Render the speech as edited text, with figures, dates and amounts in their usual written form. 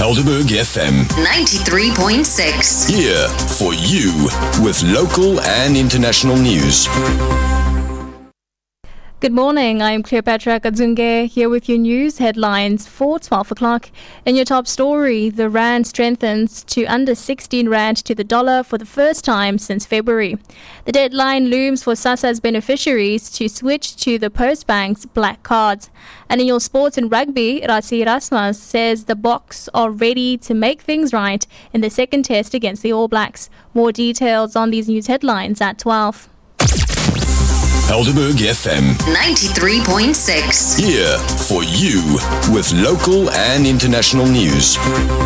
Helderberg FM 93.6. here for you with local and international news. Good morning, I'm Cleopatra Kadzunge here with your news headlines for 12 o'clock. In your top story, the Rand strengthens to under 16 Rand to the dollar for the first time since February. The deadline looms for SASSA's beneficiaries to switch to the Postbank's black cards. And in your sports and rugby, Rassie Erasmus says the Boks are ready to make things right in the second test against the All Blacks. More details on these news headlines at 12. Helderberg FM 93.6. here for you with local and international news.